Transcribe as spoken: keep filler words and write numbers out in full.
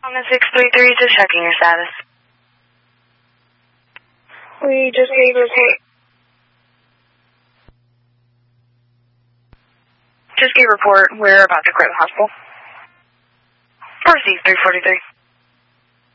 On the six three three, just checking your status. We just gave report. Just gave report. We're about to clear the hospital. Proceed three forty-three.